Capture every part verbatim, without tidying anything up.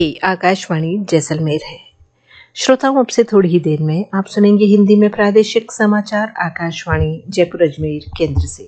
ये आकाशवाणी जैसलमेर है। श्रोताओं, अब से थोड़ी ही देर में आप सुनेंगे हिंदी में प्रादेशिक समाचार आकाशवाणी जयपुर अजमेर केंद्र से।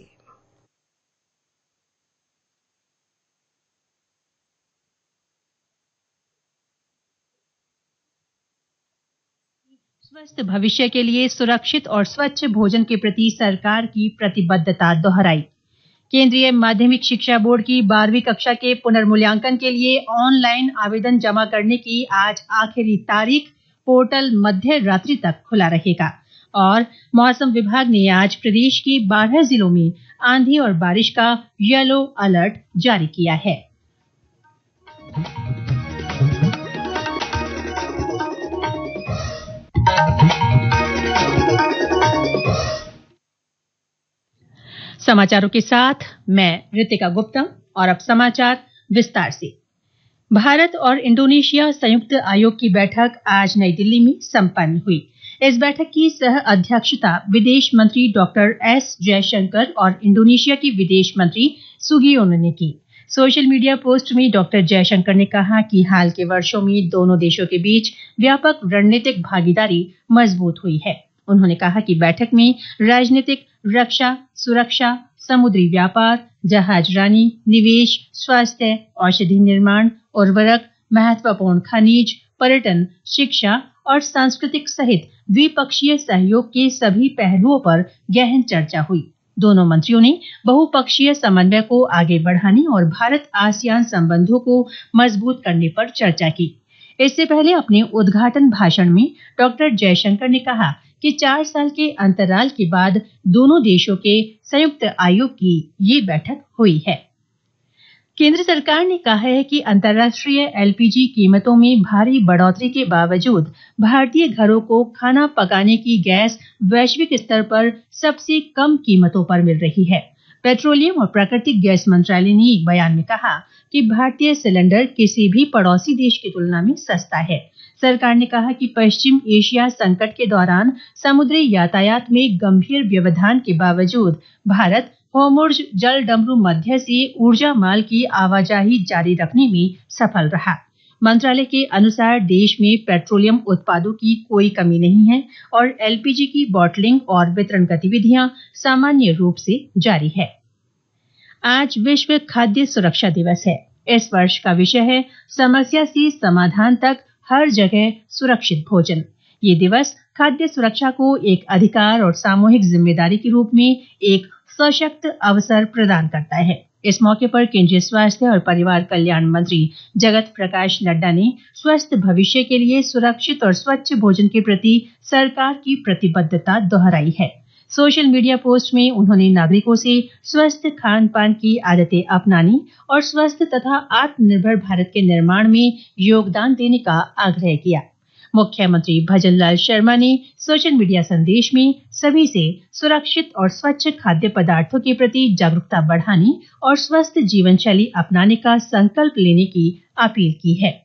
स्वस्थ भविष्य के लिए सुरक्षित और स्वच्छ भोजन के प्रति सरकार की प्रतिबद्धता दोहराई। केंद्रीय माध्यमिक शिक्षा बोर्ड की बारहवीं कक्षा के पुनर्मूल्यांकन के लिए ऑनलाइन आवेदन जमा करने की आज आखिरी तारीख। पोर्टल मध्य रात्रि तक खुला रहेगा। और मौसम विभाग ने आज प्रदेश के बारह जिलों में आंधी और बारिश का येलो अलर्ट जारी किया है। समाचारों के साथ मैं रितिका गुप्ता और अब समाचार विस्तार से। भारत और इंडोनेशिया संयुक्त आयोग की बैठक आज नई दिल्ली में संपन्न हुई। इस बैठक की सह अध्यक्षता विदेश मंत्री डॉक्टर एस जयशंकर और इंडोनेशिया की विदेश मंत्री सुगियोनो ने की। सोशल मीडिया पोस्ट में डॉक्टर जयशंकर ने कहा कि हाल के वर्षों में दोनों देशों के बीच व्यापक रणनीतिक भागीदारी मजबूत हुई है। उन्होंने कहा कि बैठक में राजनीतिक, रक्षा, सुरक्षा, समुद्री व्यापार, जहाजरानी, निवेश, स्वास्थ्य, औषधि निर्माण, उर्वरक, महत्वपूर्ण खनिज, पर्यटन, शिक्षा और सांस्कृतिक सहित द्विपक्षीय सहयोग के सभी पहलुओं पर गहन चर्चा हुई। दोनों मंत्रियों ने बहुपक्षीय समन्वय को आगे बढ़ाने और भारत आसियान संबंधों को मजबूत करने पर चर्चा की। इससे पहले अपने उद्घाटन भाषण में डॉक्टर जयशंकर ने कहा कि चार साल के अंतराल के बाद दोनों देशों के संयुक्त आयोग की ये बैठक हुई है। केंद्र सरकार ने कहा है कि अंतर्राष्ट्रीय एलपीजी कीमतों में भारी बढ़ोतरी के बावजूद भारतीय घरों को खाना पकाने की गैस वैश्विक स्तर पर सबसे कम कीमतों पर मिल रही है। पेट्रोलियम और प्राकृतिक गैस मंत्रालय ने एक बयान में कहा कि भारतीय सिलेंडर किसी भी पड़ोसी देश की तुलना में सस्ता है। सरकार ने कहा कि पश्चिम एशिया संकट के दौरान समुद्री यातायात में गंभीर व्यवधान के बावजूद भारत होर्मुज जल डमरू मध्य से ऊर्जा माल की आवाजाही जारी रखने में सफल रहा। मंत्रालय के अनुसार देश में पेट्रोलियम उत्पादों की कोई कमी नहीं है और एलपीजी की बॉटलिंग और वितरण गतिविधियां सामान्य रूप से जारी है। आज विश्व खाद्य सुरक्षा दिवस है। इस वर्ष का विषय है समस्या से समाधान तक हर जगह सुरक्षित भोजन। ये दिवस खाद्य सुरक्षा को एक अधिकार और सामूहिक जिम्मेदारी के रूप में एक सशक्त अवसर प्रदान करता है। इस मौके पर केंद्रीय स्वास्थ्य और परिवार कल्याण मंत्री जगत प्रकाश नड्डा ने स्वस्थ भविष्य के लिए सुरक्षित और स्वच्छ भोजन के प्रति सरकार की प्रतिबद्धता दोहराई है। सोशल मीडिया पोस्ट में उन्होंने नागरिकों से स्वस्थ खान पान की आदतें अपनाने और स्वस्थ तथा आत्मनिर्भर भारत के निर्माण में योगदान देने का आग्रह किया। मुख्यमंत्री भजनलाल शर्मा ने सोशल मीडिया संदेश में सभी से सुरक्षित और स्वच्छ खाद्य पदार्थों के प्रति जागरूकता बढ़ाने और स्वस्थ जीवन शैली अपनाने का संकल्प लेने की अपील की है।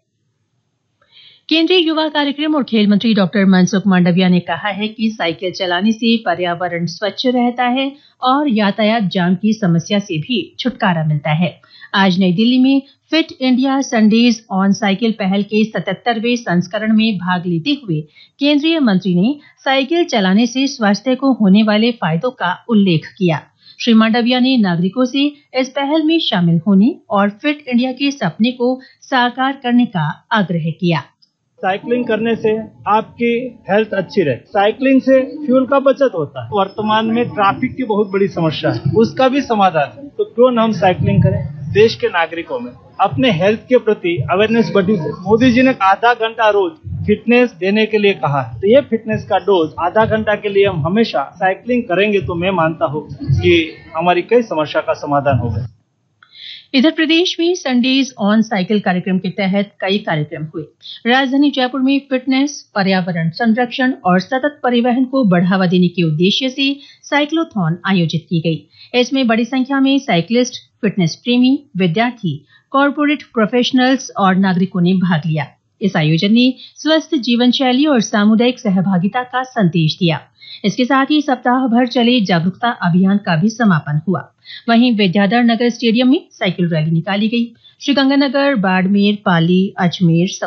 केंद्रीय युवा कार्यक्रम और खेल मंत्री डॉक्टर मनसुख मांडविया ने कहा है कि साइकिल चलाने से पर्यावरण स्वच्छ रहता है और यातायात जाम की समस्या से भी छुटकारा मिलता है। आज नई दिल्ली में fit India Sundays on cycle पहल के सतहत्तरवें संस्करण में भाग लेते हुए केंद्रीय मंत्री ने साइकिल चलाने से स्वास्थ्य को होने वाले फायदों का उल्लेख किया। श्री मांडविया ने नागरिकों से इस पहल में शामिल होने और फिट इंडिया के सपने को साकार करने का आग्रह किया। साइकिलिंग करने से आपकी हेल्थ अच्छी रहे। साइकिलिंग से फ्यूल का बचत होता है। वर्तमान में ट्रैफिक की बहुत बड़ी समस्या है, उसका भी समाधान है। तो क्यों न हम साइकिलिंग करें। देश के नागरिकों में अपने हेल्थ के प्रति अवेयरनेस बढ़ी है। मोदी जी ने आधा घंटा रोज फिटनेस देने के लिए कहा है। तो ये फिटनेस का डोज आधा घंटा के लिए हम हमेशा साइकिलिंग करेंगे तो मैं मानता हूँ कि हमारी कई समस्या का समाधान होगा। इधर प्रदेश में संडेज ऑन साइकिल कार्यक्रम के तहत कई कार्यक्रम हुए। राजधानी जयपुर में फिटनेस, पर्यावरण संरक्षण और सतत परिवहन को बढ़ावा देने के उद्देश्य से साइक्लोथॉन आयोजित की गई। इसमें बड़ी संख्या में साइकिलिस्ट, फिटनेस प्रेमी, विद्यार्थी, कॉर्पोरेट प्रोफेशनल्स और नागरिकों ने भाग लिया। इस आयोजन ने स्वस्थ जीवन शैली और सामुदायिक सहभागिता का संदेश दिया। इसके साथ ही सप्ताह भर चले जागरूकता अभियान का भी समापन हुआ। वहीं विद्याधर नगर स्टेडियम में साइकिल रैली निकाली गई। श्रीगंगानगर, बाड़मेर, पाली, अजमेर,